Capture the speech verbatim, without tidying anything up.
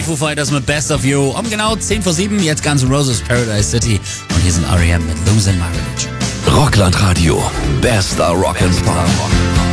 Foo Fighters mit Best of You. Um genau zehn vor sieben, jetzt Guns N' Roses, Paradise City. Und hier sind R E M mit Losing My Religion. Rockland Radio. Bester Rock'n'Roll.